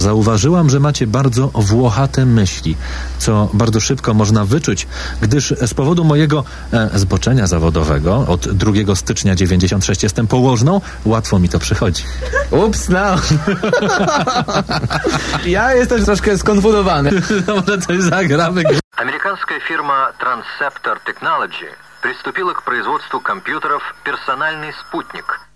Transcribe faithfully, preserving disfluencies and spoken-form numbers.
Zauważyłam, że macie bardzo włochate myśli, co bardzo szybko można wyczuć, gdyż z powodu mojego e, zboczenia zawodowego od drugiego stycznia dziewięćdziesiąt sześć jestem położną, łatwo mi to przychodzi. Ups, no. Ja jestem troszkę skonfundowany. Może coś zagramy. Американская фирма Transceptor Technology приступила к производству компьютеров «Персональный спутник».